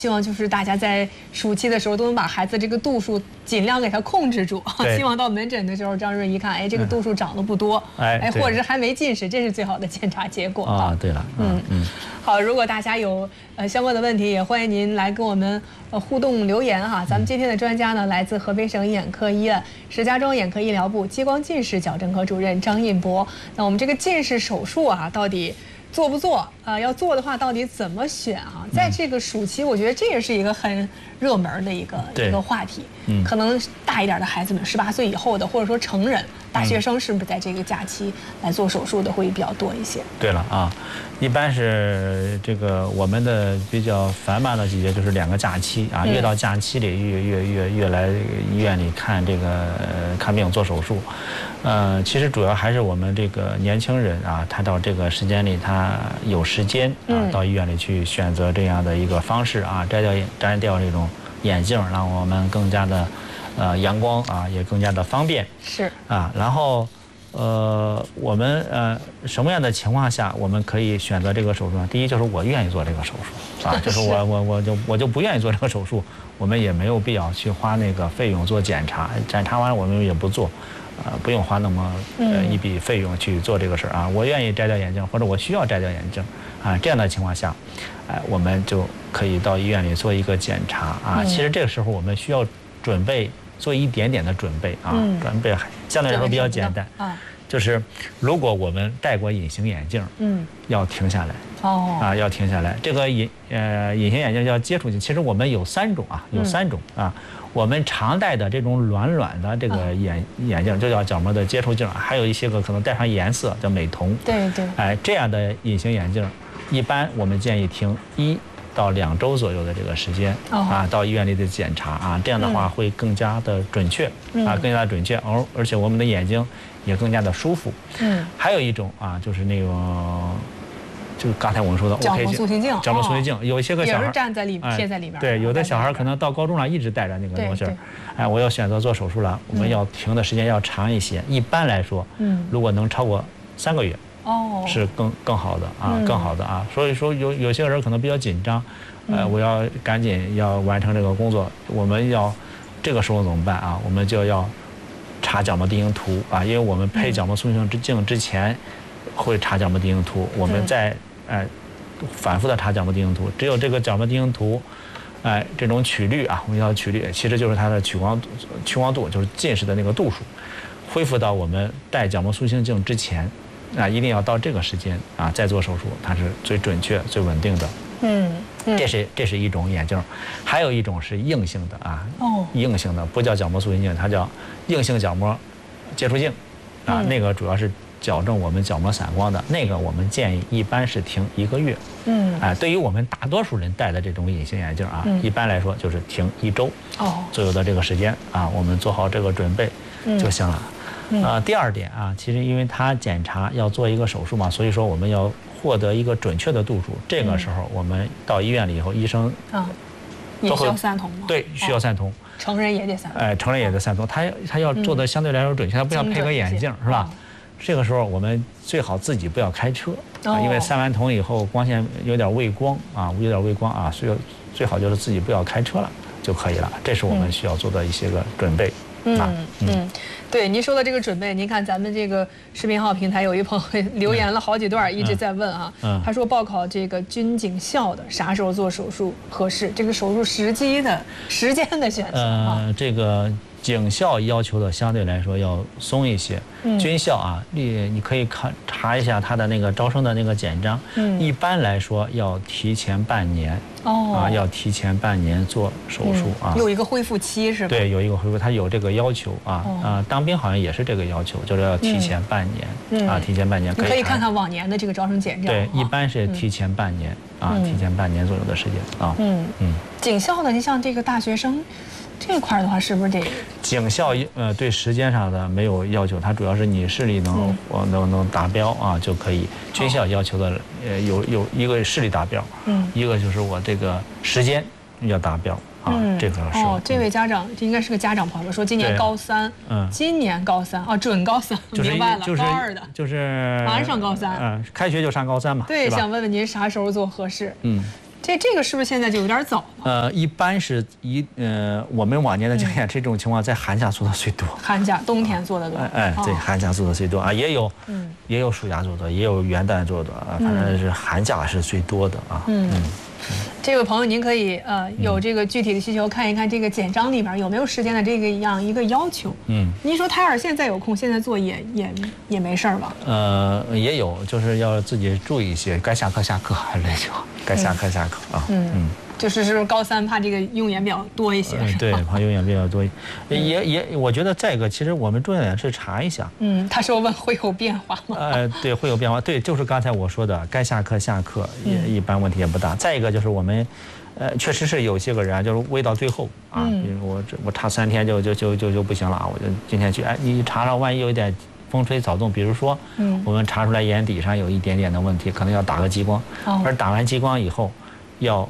希望就是大家在暑期的时候都能把孩子这个度数尽量给他控制住。希望到门诊的时候，张润一看，哎，这个度数长得不多，哎，或者是还没近视，这是最好的检查结果啊。对了， 好，如果大家有相关的问题，也欢迎您来跟我们互动留言哈。咱们今天的专家呢，来自河北省眼科医院石家庄眼科医疗部激光近视矫正科主任张印博。那我们这个近视手术啊，到底做不做？要做的话，到底怎么选啊？在这个暑期，我觉得这也是一个很热门的一个话题。可能大一点的孩子们，18岁以后的，或者说成人、大学生，是不是在这个假期来做手术的会比较多一些？ 对了啊，一般是这个我们的比较繁忙的季节就是2个假期啊，越到假期里越来医院里看这个看病做手术。其实主要还是我们这个年轻人啊，他到这个时间里他有时间啊，到医院里去选择这样的一个方式啊，摘掉这种眼镜，让我们更加的阳光啊，也更加的方便。是啊，然后我们什么样的情况下我们可以选择这个手术呢？第一就是我愿意做这个手术啊，就是我就不愿意做这个手术，我们也没有必要去花那个费用做检查，检查完了我们也不做。不用花那么一笔费用去做这个事儿啊！我愿意摘掉眼镜，或者我需要摘掉眼镜啊，这样的情况下，我们就可以到医院里做一个检查啊。其实这个时候我们需要做一点点的准备啊，准备相对来说比较简单啊，就是如果我们戴过隐形眼镜，要停下来啊，要停下来。这个隐形眼镜叫接触镜，其实我们有3种啊，啊。我们常戴的这种软的这个眼镜就叫角膜的接触镜，还有一些个可能带上颜色叫美瞳。对。这样的隐形眼镜，一般我们建议停1到2周左右的这个时间啊，到医院里的检查啊，这样的话会更加的准确啊，更加的准确，而且我们的眼睛也更加的舒服。还有一种啊，就是那种。就是刚才我们说的 OK 镜，角膜塑形镜，有一些个小孩也是站在里贴在里边。 对，有的小孩可能到高中了一直戴着那个东西儿，哎，我要选择做手术了，我们要停的时间要长一些。一般来说，如果能超过3个月，是更好的啊，更好的啊。所以说有些人可能比较紧张，我要赶紧要完成这个工作，我们要这个时候怎么办啊？我们就要查角膜定型图啊，因为我们配角膜塑形镜之前会查角膜定型图，我们在反复的查角膜定型图，只有这个角膜定型图，这种曲率啊，我们叫曲率，其实就是它的屈光度，就是近视的那个度数，恢复到我们戴角膜塑形镜之前，一定要到这个时间啊再做手术，它是最准确、最稳定的。这是一种眼镜，还有一种是硬性的啊，硬性的不叫角膜塑形镜，它叫硬性角膜接触镜啊，那个主要是矫正我们角膜散光的那个，我们建议一般是停1个月。对于我们大多数人戴的这种隐形眼镜啊，一般来说就是停1周左右的这个时间啊，我们做好这个准备就行了。第2点啊，其实因为它检查要做一个手术嘛，所以说我们要获得一个准确的度数。这个时候我们到医院里以后，医生也需要散瞳吗？ 对，需要散瞳。 成人也得散瞳。 成人也得散瞳，他要做的相对来说准确，他不要配个眼镜是吧？这个时候我们最好自己不要开车因为散完瞳以后光线有点畏光啊，所以最好就是自己不要开车了就可以了。这是我们需要做的一些个准备。 对，您说的这个准备，您看咱们这个视频号平台有一朋友留言了好几段，一直在问啊。他说报考这个军警校的啥时候做手术合适？这个手术时间的选择这个警校要求的相对来说要松一些，军校啊，你可以查一下他的那个招生的那个简章，一般来说要提前半年，要提前半年做手术啊， 有一个恢复期是吧？ 对，有一个恢复，他有这个要求啊，当兵好像也是这个要求，就是要提前半年啊，提前半年。 你可以看看往年的这个招生简章， 对，一般是提前半年啊，提前半年左右的时间啊。 警校的，你像这个大学生。这块的话，是不是得警校对时间上的没有要求，它主要是你视力能达标啊就可以。军校要求的有一个视力达标，一个就是我这个时间要达标啊。这个是这位家长，这应该是个家长朋友说今年高3，今年高3准高3，明白了，高2的就是马上上高3， 开学就上高3嘛。 对，想问问您啥时候做合适？ 这个是不是现在就有点早了？ 一般是我们往年的经验，这种情况在寒假做的最多。 寒假、冬天做的多。 对，寒假做的最多啊，也有暑假做的，也有元旦做的啊，反正是寒假是最多的啊。 这位朋友，您可以有这个具体的需求，看一看这个简章里边有没有时间的这个样一个要求。您说他要是现在有空，现在做也没事儿吧？ 也有，就是要自己注意一些，该下课下课，还是那句话，该下课下课啊。 就是高三怕这个用眼比较多一些。 对，怕用眼比较多。我觉得再一个，其实我们重要点是查一下。 他说问会有变化吗？ 对，会有变化。对，就是刚才我说的，该下课下课，一般问题也不大。再一个就是我们，确实是有些个人就是喂到最后啊，比如我查3天就不行了啊，我就今天去，你查查，万一有一点风吹草动，比如说，我们查出来眼底上有一点点的问题，可能要打个激光，而打完激光以后。要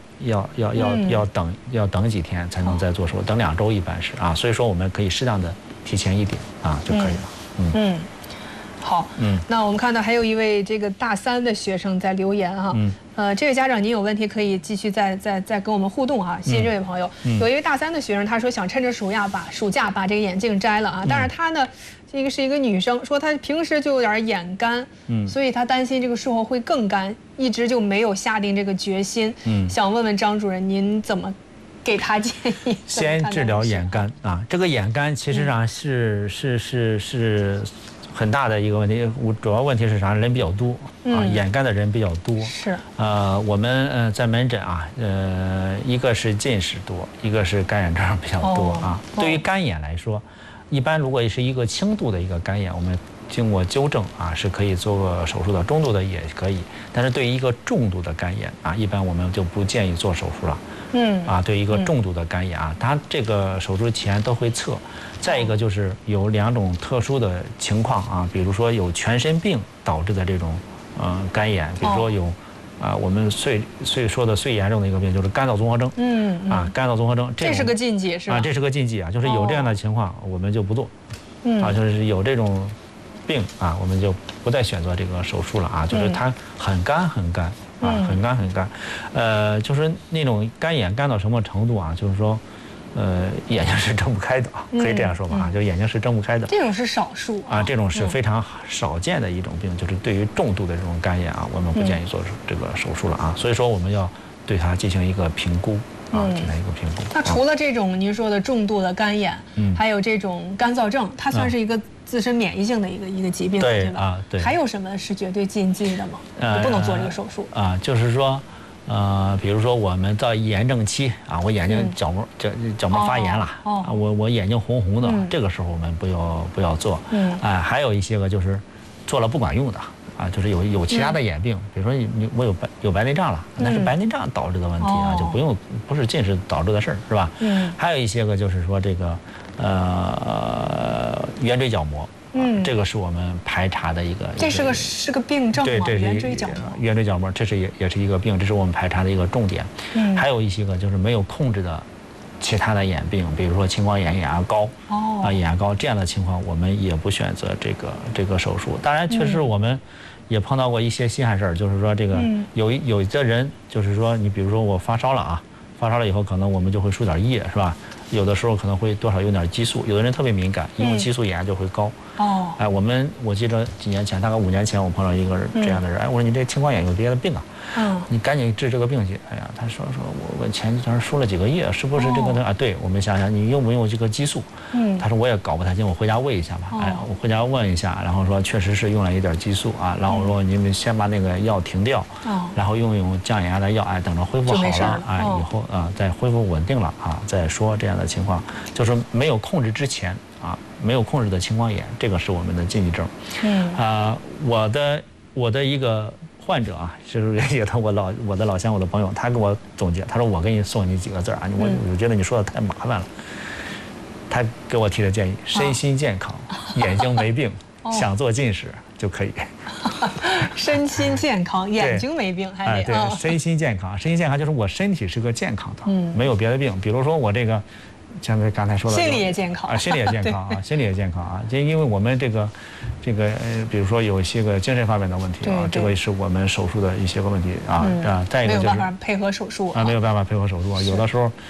等几天才能再做手，等2周一般是啊，所以说我们可以适当的提前一点啊就可以了。 好，那我们看到还有一位这个大3的学生在留言哈，这位家长您有问题可以继续再跟我们互动哈。谢谢这位朋友，有一位大3的学生，他说想趁着暑假把这个眼镜摘了啊，但是他呢。这个是一个女生，说她平时就有点眼干，所以她担心这个术后会更干，一直就没有下定这个决心。想问问张主任，您怎么给她建议？ 先治疗眼干啊，这个眼干其实上是很大的一个问题，主要问题是啥？人比较多啊，眼干的人比较多。 是。 我们在门诊啊，一个是近视多，一个是干眼症比较多啊。对于干眼来说。一般如果是一个轻度的一个干眼，我们经过纠正啊是可以做个手术的，中度的也可以。但是对于一个重度的干眼啊，一般我们就不建议做手术了。对于一个重度的干眼啊，它这个手术前都会测。再一个就是有2种特殊的情况啊，比如说有全身病导致的这种干眼，比如说有。我们说的最严重的一个病就是干燥综合征。干燥综合征， 这是个禁忌是吧？ 这是个禁忌啊，就是有这样的情况，我们就不做。就是有这种病啊，我们就不再选择这个手术了啊。就是它很干很干啊，很干很干。就是那种干眼干到什么程度啊？就是说。眼睛是睁不开的啊，可以这样说吧啊，就眼睛是睁不开的。 这种是少数啊，这种是非常少见的一种病，就是对于重度的这种干眼啊，我们不建议做这个手术了啊。所以说我们要对它进行一个评估啊，进行一个评估。 那除了这种您说的重度的干眼，还有这种干燥症，它算是一个自身免疫性的一个疾病，对吧？ 对。 还有什么是绝对禁忌的吗？不能做这个手术啊？就是说。比如说我们到炎症期啊，我眼睛角膜发炎了啊，我眼睛红红的，这个时候我们不要做。还有一些个就是做了不管用的啊，就是有其他的眼病，比如说我有白内障了，那是白内障导致的问题啊，就不是近视导致的事儿，是吧？还有一些个就是说这个圆锥角膜。这个是我们排查的一个， 这是个病症吗？ 对，这是圆锥角膜。 圆锥角膜，这是也是一个病，这是我们排查的一个重点。还有一些个就是没有控制的其他的眼病，比如说青光眼、眼压高眼压高这样的情况，我们也不选择这个手术。当然，确实我们也碰到过一些稀罕事儿，就是说这个有的人就是说你比如说我发烧了啊，发烧了以后可能我们就会输点液，是吧？有的时候可能会多少有点激素，有的人特别敏感，一用激素眼压就会高。我记得几年前，大概5年前，我碰到一个这样的人，我说你这青光眼有别的病啊？你赶紧治这个病去。哎呀，他说我前几天输了几个液，是不是这个啊？对，我们想想你用不用这个激素？他说我也搞不太清，我回家问一下吧。我回家问一下，然后说确实是用了一点激素啊，然后我说你们先把那个药停掉，然后用降眼压的药，等着恢复好了，以后再恢复稳定了再说这样的情况，就是没有控制之前没有控制的青光眼，这个是我们的禁忌症。我的一个患者啊，就是也他我的老乡，我的朋友，他给我总结，他说我给你送你几个字啊，我觉得你说的太麻烦了。他给我提的建议：身心健康，眼睛没病，想做近视就可以。 身心健康，眼睛没病还得对，身心健康，身心健康就是我身体是个健康的，没有别的病。比如说我这个像刚才说的， 心理也健康啊，心理也健康啊，心理也健康啊。就因为我们这个比如说有一些个精神方面的问题啊，这个是我们手术的一些个问题啊。再一个就是没有办法配合手术啊，没有办法配合手术啊，有的时候